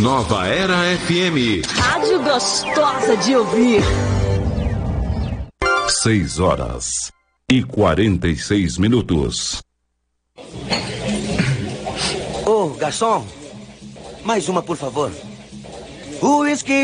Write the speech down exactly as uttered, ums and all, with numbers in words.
Nova Era F M. Rádio gostosa de ouvir. Seis horas e quarenta e seis minutos. Ô, garçom, mais uma, por favor. O whisky